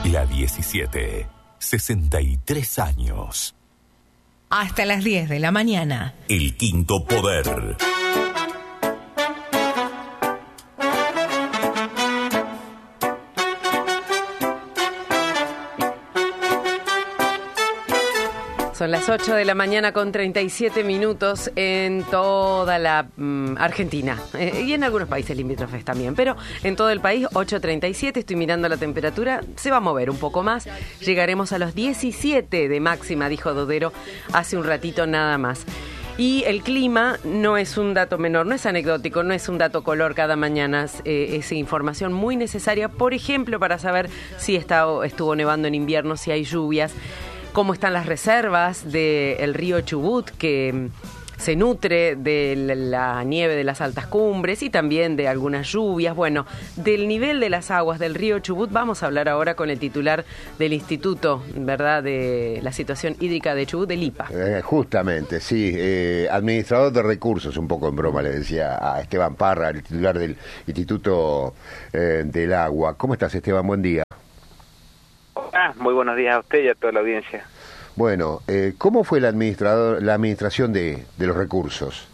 La 17. 63 años. Hasta las 10 de la mañana. El Quinto Poder. Son las 8 de la mañana con 37 minutos en toda la Argentina y en algunos países limítrofes también, pero en todo el país 8:37, estoy mirando la temperatura, se va a mover un poco más, llegaremos a los 17 de máxima, dijo Dodero hace un ratito nada más. Y el clima no es un dato menor, no es anecdótico, no es un dato color cada mañana, es información muy necesaria, por ejemplo, para saber si estuvo nevando en invierno, si hay lluvias, cómo están las reservas del río Chubut, que se nutre de la nieve de las altas cumbres y también de algunas lluvias. Bueno, del nivel de las aguas del río Chubut vamos a hablar ahora con el titular del Instituto, ¿verdad?, de la situación hídrica de Chubut, del IPA. Justamente, sí. Administrador de recursos, un poco en broma le decía a Esteban Parra, el titular del Instituto del Agua. ¿Cómo estás, Esteban? Buen día. Muy buenos días a usted y a toda la audiencia. Bueno, ¿cómo fue la administración de los recursos?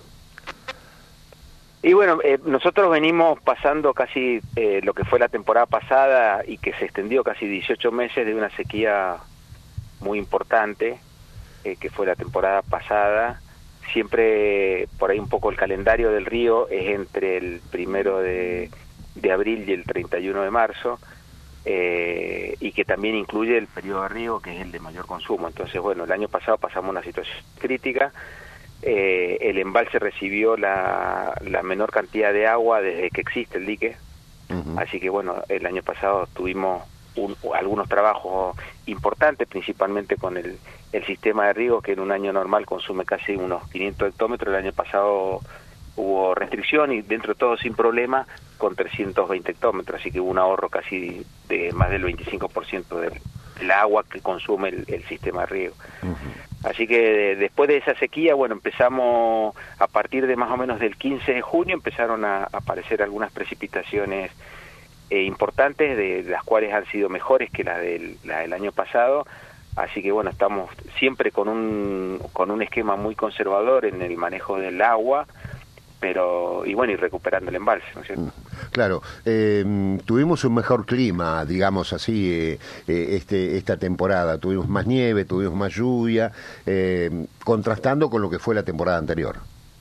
Y bueno, nosotros venimos pasando casi lo que fue la temporada pasada y que se extendió casi 18 meses de una sequía muy importante, que fue la temporada pasada. Siempre por ahí un poco el calendario del río es entre el 1 de abril y el 31 de marzo. Y que también incluye el periodo de riego, que es el de mayor consumo. Entonces, bueno, el año pasado pasamos una situación crítica, el embalse recibió la menor cantidad de agua desde que existe el dique, así que bueno, el año pasado tuvimos algunos trabajos importantes, principalmente con el sistema de riego, que en un año normal consume casi unos 500 hectómetros, el año pasado hubo restricción y dentro de todo sin problema con 320 hectómetros, así que hubo un ahorro casi de más del 25% del agua que consume el sistema de riego. Así que después de esa sequía, bueno, empezamos a partir de más o menos del 15 de junio, empezaron a aparecer algunas precipitaciones importantes, de las cuales han sido mejores que las del año pasado. Así que bueno, estamos siempre con un esquema muy conservador en el manejo del agua, pero y recuperando el embalse, ¿no es cierto? Claro, tuvimos un mejor clima, digamos así, esta temporada, tuvimos más nieve, tuvimos más lluvia, contrastando con lo que fue la temporada anterior.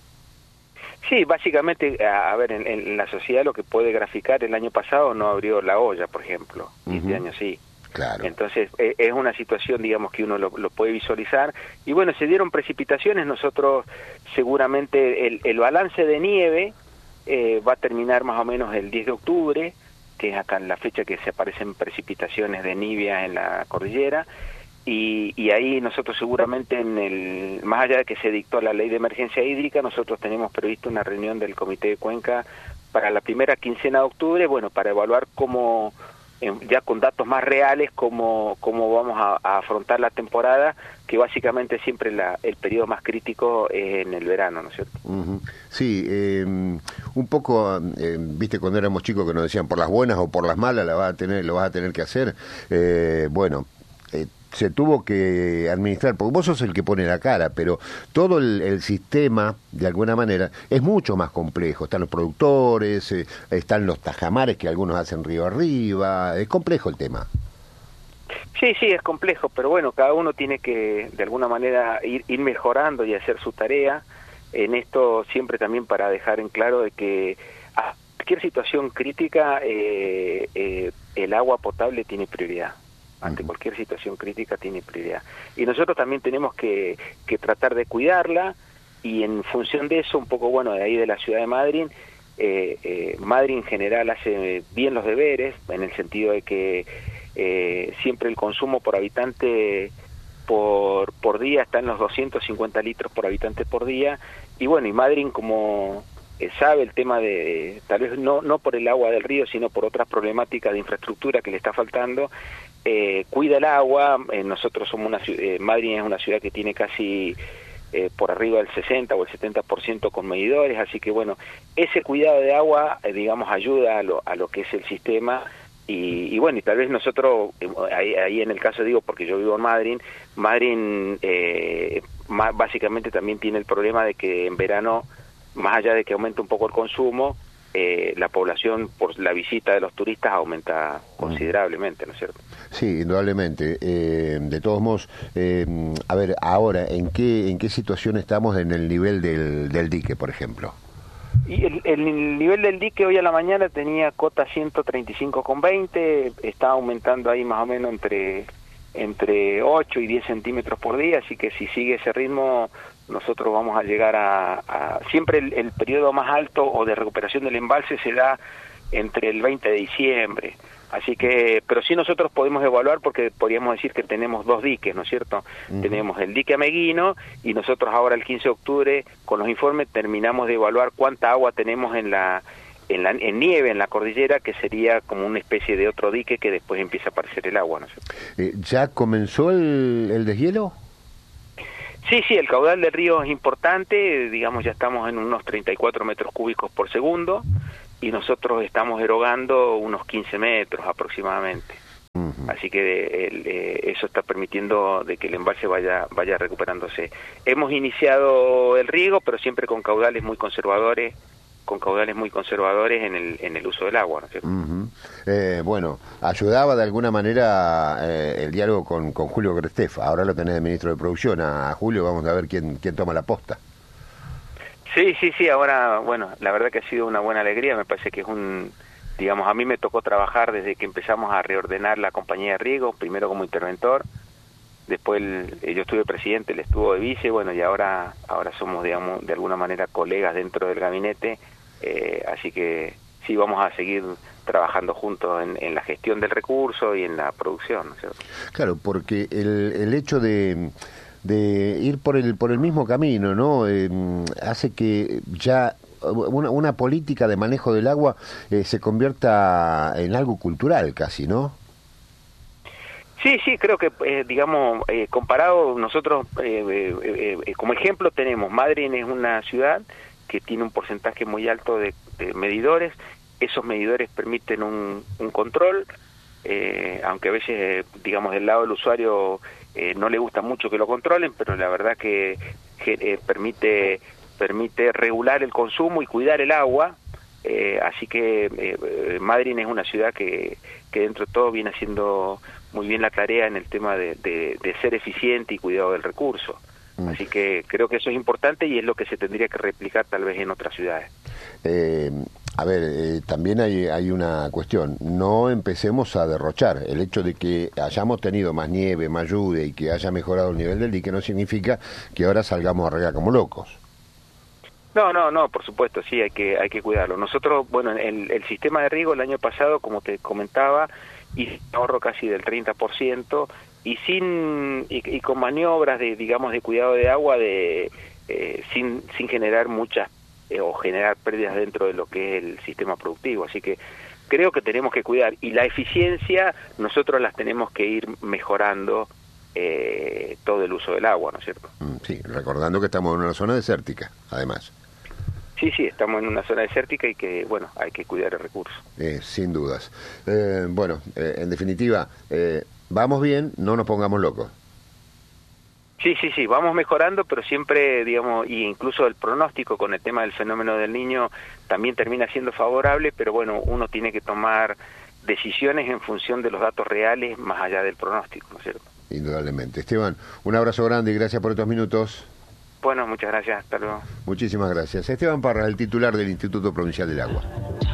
Sí, básicamente, a ver, en la sociedad lo que puede graficar, el año pasado no abrió la olla, por ejemplo, y este año sí. Claro. Entonces es una situación, digamos, que uno lo puede visualizar. Y bueno, se dieron precipitaciones. Nosotros seguramente el balance de nieve va a terminar más o menos el 10 de octubre, que es acá en la fecha que se aparecen precipitaciones de nivia en la cordillera. Y ahí nosotros seguramente, más allá de que se dictó la ley de emergencia hídrica, nosotros tenemos previsto una reunión del Comité de Cuenca para la primera quincena de octubre, bueno, para evaluar cómo, ya con datos más reales, cómo vamos a afrontar la temporada, que básicamente siempre el periodo más crítico es en el verano, ¿no es cierto? Sí, un poco, viste, cuando éramos chicos que nos decían por las buenas o por las malas lo vas a tener que hacer. Se tuvo que administrar, porque vos sos el que pone la cara, pero todo el sistema, de alguna manera, es mucho más complejo. Están los productores, están los tajamares que algunos hacen río arriba, es complejo el tema. Sí, es complejo, pero bueno, cada uno tiene que, de alguna manera, ir mejorando y hacer su tarea. En esto siempre también para dejar en claro de que a cualquier situación crítica, el agua potable tiene prioridad. Ante cualquier situación crítica tiene prioridad. Y nosotros también tenemos que tratar de cuidarla, y en función de eso, un poco, bueno, de ahí de la ciudad de Madryn, Madryn en general hace bien los deberes, en el sentido de que siempre el consumo por habitante por día está en los 250 litros por habitante por día, y bueno, y Madryn, como sabe el tema de, tal vez no por el agua del río, sino por otras problemáticas de infraestructura que le está faltando, cuida el agua. Nosotros somos Madryn es una ciudad que tiene casi por arriba del 60 o el 70% con medidores, así que bueno, ese cuidado de agua, digamos, ayuda a lo que es el sistema, Y bueno, y tal vez nosotros, ahí en el caso digo, porque yo vivo en Madryn básicamente también tiene el problema de que en verano, más allá de que aumenta un poco el consumo, la población por la visita de los turistas aumenta considerablemente, ¿no es cierto? Sí, indudablemente. De todos modos, a ver, ahora, ¿en qué situación estamos en el nivel del dique, por ejemplo? Y el nivel del dique hoy a la mañana tenía cota 135,20, está aumentando ahí más o menos entre 8 y 10 centímetros por día, así que si sigue ese ritmo nosotros vamos a llegar a siempre el periodo más alto o de recuperación del embalse se da entre el 20 de diciembre. Así que, pero sí nosotros podemos evaluar porque podríamos decir que tenemos dos diques, ¿no es cierto? Tenemos el dique Ameguino y nosotros ahora el 15 de octubre con los informes terminamos de evaluar cuánta agua tenemos en nieve en la cordillera, que sería como una especie de otro dique que después empieza a aparecer el agua, ¿no es cierto? ¿Ya comenzó el deshielo? Sí, el caudal del río es importante, digamos ya estamos en unos 34 metros cúbicos por segundo y nosotros estamos erogando unos 15 metros aproximadamente. Así que eso está permitiendo de que el embalse vaya recuperándose. Hemos iniciado el riego, pero siempre con caudales muy conservadores en el uso del agua, ¿no es cierto? Bueno, ayudaba de alguna manera el diálogo con Julio Gresteff. Ahora lo tenés de ministro de Producción. A Julio vamos a ver quién toma la posta. Sí, ahora, bueno, la verdad que ha sido una buena alegría, me parece que es digamos, a mí me tocó trabajar desde que empezamos a reordenar la compañía de riego, primero como interventor, después yo estuve presidente, él estuvo de vice, bueno, y ahora somos, digamos, de alguna manera colegas dentro del gabinete, así que sí vamos a seguir trabajando juntos en la gestión del recurso y en la producción, ¿no es cierto? Claro, porque el hecho de ir por el mismo camino, ¿no? Hace que ya una política de manejo del agua se convierta en algo cultural casi, ¿no? Sí, creo que, digamos, comparado, nosotros, como ejemplo tenemos, Madryn es una ciudad que tiene un porcentaje muy alto de medidores, esos medidores permiten un control, aunque a veces, digamos, del lado del usuario no le gusta mucho que lo controlen, pero la verdad que permite regular el consumo y cuidar el agua, así que Madryn es una ciudad que dentro de todo viene haciendo muy bien la tarea en el tema de ser eficiente y cuidado del recurso. Así que creo que eso es importante y es lo que se tendría que replicar tal vez en otras ciudades. A ver, también hay una cuestión, no empecemos a derrochar. El hecho de que hayamos tenido más nieve, más lluvia y que haya mejorado el nivel del dique no significa que ahora salgamos a regar como locos. No, por supuesto, sí, hay que cuidarlo. Nosotros, bueno, el sistema de riego el año pasado, como te comentaba, hizo un ahorro casi del 30% y con maniobras de cuidado de agua sin generar muchas o generar pérdidas dentro de lo que es el sistema productivo. Así que creo que tenemos que cuidar y la eficiencia nosotros las tenemos que ir mejorando todo el uso del agua, ¿no es cierto? Sí, recordando que estamos en una zona desértica, además. Sí, estamos en una zona desértica y que, bueno, hay que cuidar el recurso. Sin dudas. En definitiva, vamos bien, no nos pongamos locos. Sí, vamos mejorando, pero siempre, digamos, y incluso el pronóstico con el tema del fenómeno del Niño también termina siendo favorable, pero bueno, uno tiene que tomar decisiones en función de los datos reales más allá del pronóstico, ¿no es cierto? Indudablemente. Esteban, un abrazo grande y gracias por estos minutos. Bueno, muchas gracias, hasta luego. Muchísimas gracias. Esteban Parra, el titular del Instituto Provincial del Agua.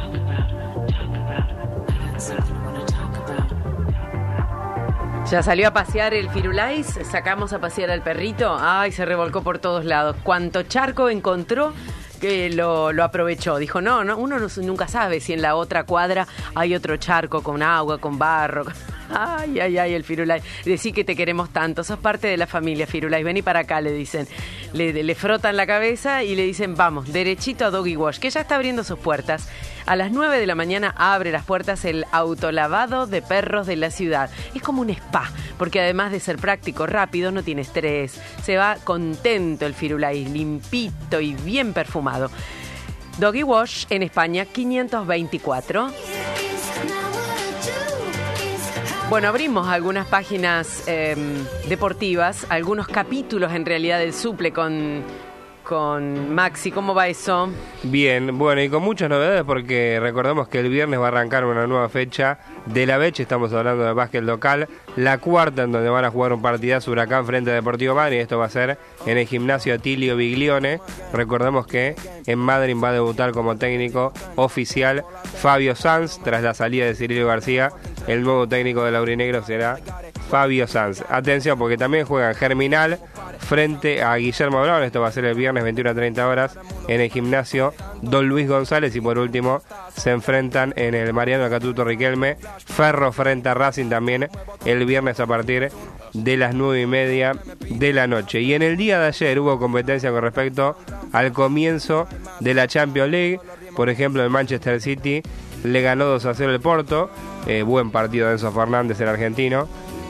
Ya salió a pasear el Firulais, sacamos a pasear al perrito, ay, se revolcó por todos lados. Cuanto charco encontró, que lo aprovechó. Dijo, no, uno nunca sabe si en la otra cuadra hay otro charco con agua, con barro. Ay, el Firulais. Decí que te queremos tanto, sos parte de la familia, Firulais. Vení para acá, le dicen. Le frotan la cabeza y le dicen, vamos, derechito a Doggy Wash, que ya está abriendo sus puertas. A las 9 de la mañana abre las puertas el autolavado de perros de la ciudad. Es como un spa, porque además de ser práctico, rápido, no tiene estrés. Se va contento el Firulais, limpito y bien perfumado. Doggy Wash en España 524. Bueno, abrimos algunas páginas deportivas, algunos capítulos en realidad del Suple con Maxi. ¿Cómo va eso? Bien, bueno, y con muchas novedades porque recordemos que el viernes va a arrancar una nueva fecha de la Beche, estamos hablando del básquet local, la cuarta en donde van a jugar un partidazo Huracán frente a Deportivo Madryn, esto va a ser en el gimnasio Atilio Biglione. Recordemos que en Madryn va a debutar como técnico oficial Fabio Sanz, tras la salida de Cirilo García, el nuevo técnico del aurinegro será Fabio Sanz. Atención porque también juegan Germinal frente a Guillermo Brown, esto va a ser el viernes 21 a 30 horas en el gimnasio Don Luis González, y por último se enfrentan en el Mariano Catuto Riquelme Ferro frente a Racing también el viernes a partir de las 9:30 de la noche. Y en el día de ayer hubo competencia con respecto al comienzo de la Champions League. Por ejemplo, el Manchester City le ganó 2-0 el Porto, buen partido de Enzo Fernández, el argentino,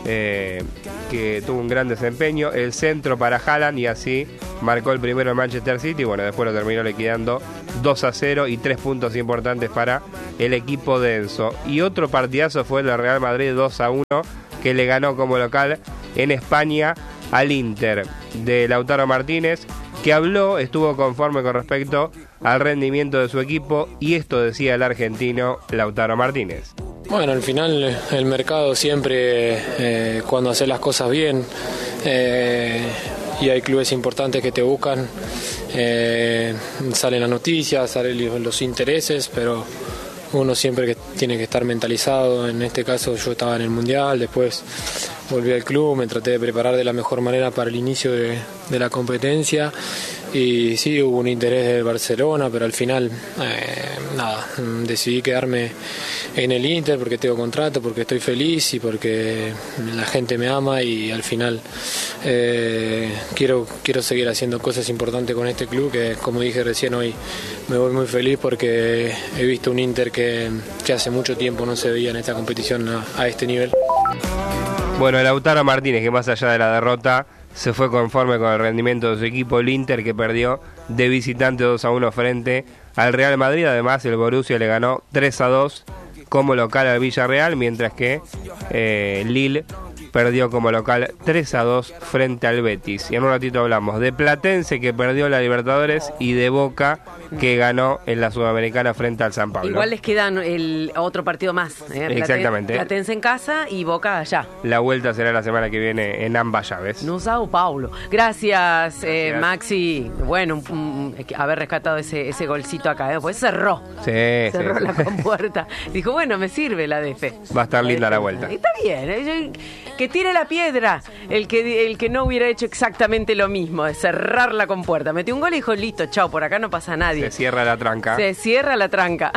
que tuvo un gran desempeño, el centro para Haaland, y así marcó el primero el Manchester City. Bueno, después lo terminó liquidando 2-0 y 3 puntos importantes para el equipo de Enzo. Y otro partidazo fue el de Real Madrid 2-1, que le ganó como local en España al Inter de Lautaro Martínez, que estuvo conforme con respecto al rendimiento de su equipo, y esto decía el argentino Lautaro Martínez. Bueno, al final el mercado siempre, cuando haces las cosas bien y hay clubes importantes que te buscan, salen las noticias, salen los intereses, pero uno siempre que tiene que estar mentalizado. En este caso yo estaba en el Mundial, después volví al club, me traté de preparar de la mejor manera para el inicio de la competencia, y sí, hubo un interés del Barcelona, pero al final decidí quedarme en el Inter porque tengo contrato, porque estoy feliz y porque la gente me ama, y al final quiero seguir haciendo cosas importantes con este club, que como dije recién, hoy me voy muy feliz porque he visto un Inter que hace mucho tiempo no se veía en esta competición a este nivel. Bueno, Lautaro Martínez, que más allá de la derrota se fue conforme con el rendimiento de su equipo, el Inter, que perdió de visitante 2-1 frente al Real Madrid. Además, el Borussia le ganó 3-2 como local al Villarreal, mientras que Lille perdió como local 3-2 frente al Betis. Y en un ratito hablamos de Platense, que perdió la Libertadores, y de Boca, que ganó en la Sudamericana frente al San Pablo. Igual les quedan el otro partido más. Exactamente. Platense en casa y Boca allá. La vuelta será la semana que viene en ambas llaves. No Sao Paulo. Gracias, Maxi. Bueno, haber rescatado ese golcito acá. Pues cerró la compuerta. Dijo, bueno, me sirve la DF. Va a estar linda la vuelta. Está bien. Que tire la piedra el que no hubiera hecho exactamente lo mismo, de cerrar la compuerta. Metió un gol y dijo, listo, chao, por acá no pasa nadie. Se cierra la tranca. Se cierra la tranca.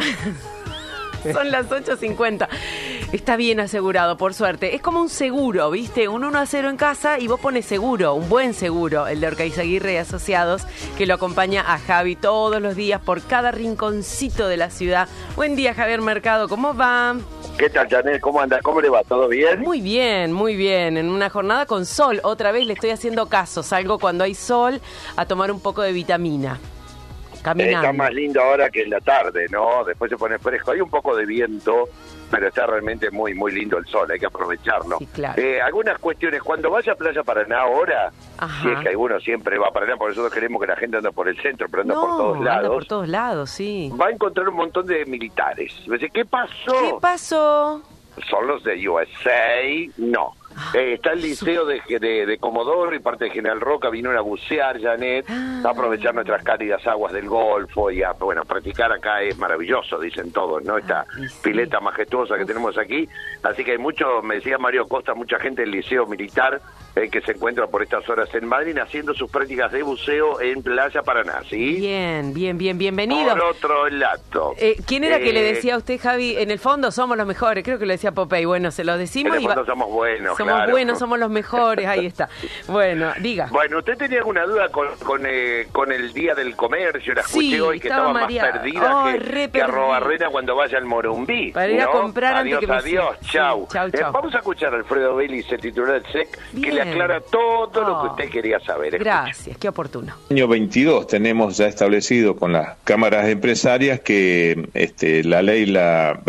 Son las 8:50. Está bien asegurado, por suerte. Es como un seguro, ¿viste? Un 1-0 en casa y vos pones seguro, un buen seguro, el de Orcaizaguirre y Asociados, que lo acompaña a Javi todos los días por cada rinconcito de la ciudad. Buen día, Javier Mercado, ¿cómo va? ¿Qué tal, Janel? ¿Cómo anda? ¿Cómo le va? ¿Todo bien? Muy bien, muy bien. En una jornada con sol, otra vez le estoy haciendo caso. Salgo cuando hay sol a tomar un poco de vitamina. Caminando. Está más lindo ahora que en la tarde, ¿no? Después se pone fresco. Hay un poco de viento, pero está realmente muy, muy lindo el sol. Hay que aprovecharlo. Sí, claro. Algunas cuestiones. Cuando vaya a Playa Paraná ahora, ajá, si es que alguno siempre va a Paraná, porque nosotros queremos que la gente ande por el centro, pero anda por todos lados. Anda por todos lados, sí. Va a encontrar un montón de militares. ¿Qué pasó? ¿Qué pasó? ¿Son los de USA? No. Está el liceo de Comodoro y parte de General Roca. Vinieron a bucear, Janet, a aprovechar nuestras cálidas aguas del Golfo y practicar acá es maravilloso, dicen todos, ¿no? Esta pileta majestuosa que tenemos aquí. Así que hay mucho, me decía Mario Costa, mucha gente del liceo militar que se encuentra por estas horas en Madrid haciendo sus prácticas de buceo en Playa Paraná, ¿sí? Bien, bienvenido. Por otro lado. ¿Quién era que le decía a usted, Javi? En el fondo somos los mejores, creo que lo decía Popeye. Bueno, se lo decimos. En el fondo somos buenos, somos buenos, somos los mejores, ahí está. Bueno, diga. Bueno, ¿usted tenía alguna duda con el Día del Comercio? La escuché Sí, hoy que estaba más perdida que Arrobarrena cuando vaya al Morumbí. Para ir a comprar antes que adiós, chau. Chau. Vamos a escuchar a Alfredo Vélez, el titular del SEC, que le aclara todo lo que usted quería saber. Gracias, qué oportuno. Año 22 tenemos ya establecido con las cámaras empresarias que la ley, la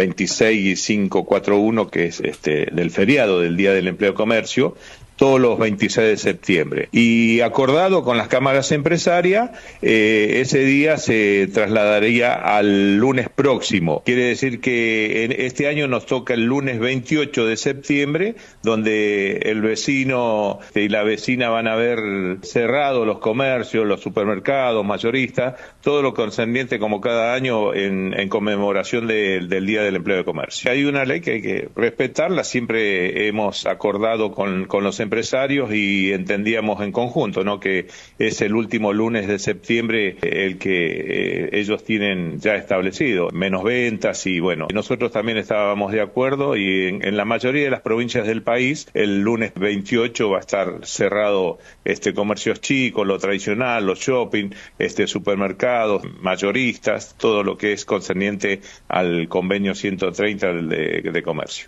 26541, que es del feriado del Día del Empleo y Comercio, todos los 26 de septiembre. Y acordado con las cámaras empresarias, ese día se trasladaría al lunes próximo. Quiere decir que este año nos toca el lunes 28 de septiembre, donde el vecino y la vecina van a ver cerrados los comercios, los supermercados, mayoristas, todo lo concerniente como cada año en conmemoración del Día del Empleo y Comercio. Hay una ley que hay que respetarla, siempre hemos acordado con los empresarios y entendíamos en conjunto, ¿no?, que es el último lunes de septiembre el que ellos tienen ya establecido, menos ventas, y bueno, nosotros también estábamos de acuerdo, y en la mayoría de las provincias del país el lunes 28 va a estar cerrado comercios chicos, lo tradicional, los shopping, supermercados, mayoristas, todo lo que es concerniente al convenio 130 de comercio.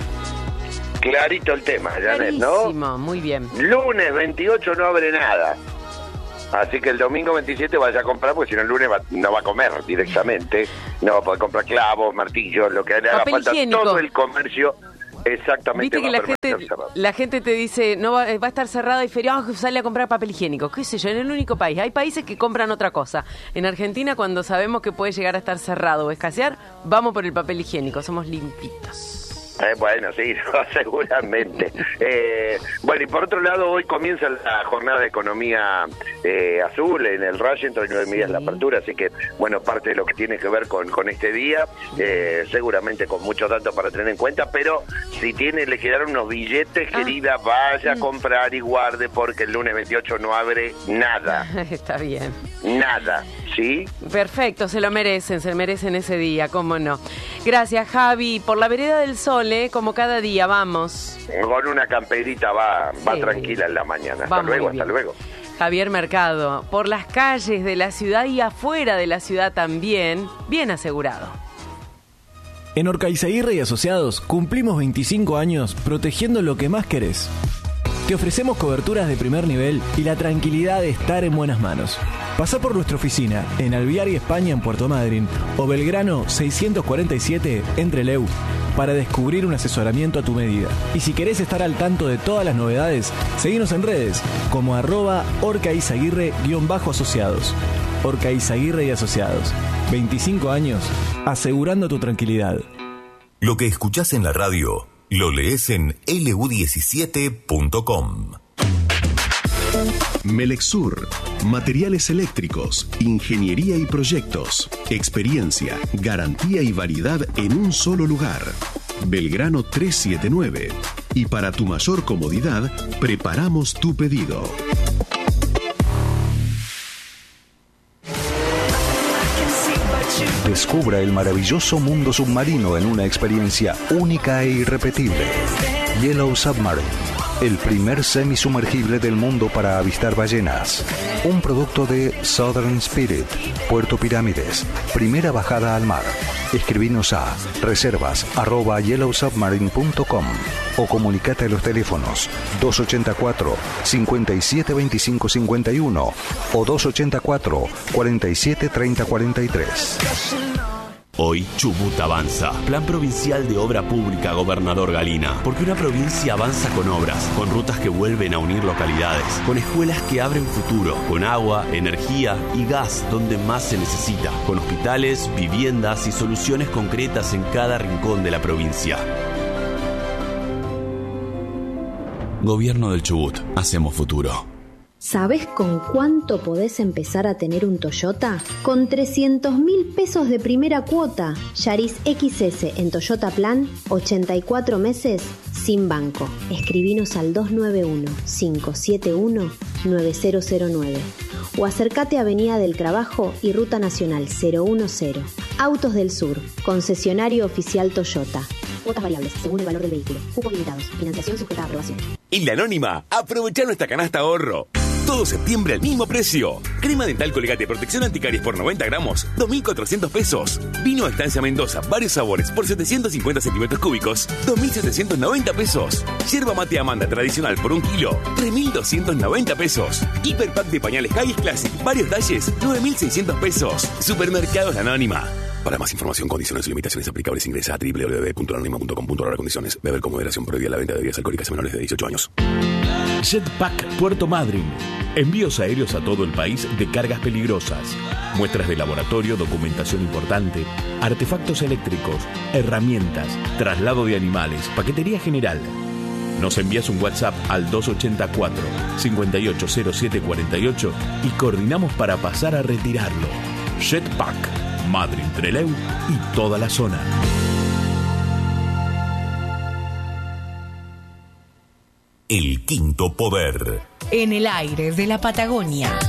Clarito el tema, Janet, ¿no? Muy bien. Lunes 28 no abre nada. Así que el domingo 27 vaya a comprar, porque si no el lunes no va a comer directamente. No va a poder comprar clavos, martillos, lo que le haga falta. Higiénico. Todo el comercio, exactamente. Viste que la gente te dice, no va a estar cerrada y feriado, sale a comprar papel higiénico. ¿Qué sé yo? En el único país. Hay países que compran otra cosa. En Argentina, cuando sabemos que puede llegar a estar cerrado o escasear, vamos por el papel higiénico. Somos limpitos. Bueno, sí, no, seguramente. Bueno, y por otro lado, hoy comienza la jornada de economía azul en el Rayo, entre 9 medidas la apertura, así que, bueno, parte de lo que tiene que ver con este día, seguramente con muchos datos para tener en cuenta, pero si le quedaron unos billetes, querida, vaya a comprar y guarde, porque el lunes 28 no abre nada. Está bien. Nada, ¿sí? Perfecto, se merecen ese día, cómo no. Gracias, Javi, por la vereda del sol, como cada día, vamos. Con una camperita va tranquila en la mañana. Hasta luego. Javier Mercado, por las calles de la ciudad y afuera de la ciudad también, bien asegurado. En Orcaizaguirre y Asociados cumplimos 25 años protegiendo lo que más querés. Te ofrecemos coberturas de primer nivel y la tranquilidad de estar en buenas manos. Pasá por nuestra oficina en Alvear y España en Puerto Madryn o Belgrano 647 en Trelew para descubrir un asesoramiento a tu medida. Y si querés estar al tanto de todas las novedades, seguinos en redes como @Orcaizaguirre_asociados. Orcaizaguirre y Asociados. 25 años asegurando tu tranquilidad. Lo que escuchás en la radio lo lees en lu17.com. Melexur, materiales eléctricos, ingeniería y proyectos, experiencia, garantía y variedad en un solo lugar. Belgrano 379. Y para tu mayor comodidad, preparamos tu pedido. Descubra el maravilloso mundo submarino en una experiencia única e irrepetible. Yellow Submarine, el primer semisumergible del mundo para avistar ballenas. Un producto de Southern Spirit, Puerto Pirámides, primera bajada al mar. Escribinos a reservas@yellowsubmarine.com o comunicate a los teléfonos 284 57 25 51 o 284 47 30 43. Hoy Chubut avanza. Plan provincial de obra pública, Gobernador Galina. Porque una provincia avanza con obras, con rutas que vuelven a unir localidades, con escuelas que abren futuro, con agua, energía y gas donde más se necesita, con hospitales, viviendas y soluciones concretas en cada rincón de la provincia. Gobierno del Chubut. Hacemos futuro. ¿Sabés con cuánto podés empezar a tener un Toyota? Con 300.000 pesos de primera cuota. Yaris XS en Toyota Plan, 84 meses sin banco. Escribinos al 291-571-9009 o acércate a Avenida del Trabajo y Ruta Nacional 010. Autos del Sur, concesionario oficial Toyota. Cuotas variables, según el valor del vehículo. Cupos limitados. Financiación sujeta a aprobación. En La Anónima, aprovecha nuestra canasta ahorro. Todo septiembre al mismo precio. Crema dental Colgate protección anticaries por 90 gramos, 2.400 pesos. Vino Estancia Mendoza, varios sabores por 750 centímetros cúbicos, 2.790 pesos. Yerba mate Amanda tradicional por 1 kilo, 3.290 pesos. Hiperpack de pañales Haggis Classic, varios talles, 9.600 pesos. Supermercados La Anónima. Para más información, condiciones y limitaciones aplicables, ingresa a www.lanonima.com.ar. Condiciones. Beber con moderación. Prohibida la venta de bebidas alcohólicas a menores de 18 años. Jetpack Puerto Madryn. Envíos aéreos a todo el país de cargas peligrosas. Muestras de laboratorio, documentación importante, artefactos eléctricos, herramientas, traslado de animales, paquetería general. Nos envías un WhatsApp al 284-580748 y coordinamos para pasar a retirarlo. Jetpack. Madryn, Trelew y toda la zona. El quinto poder. En el aire de la Patagonia.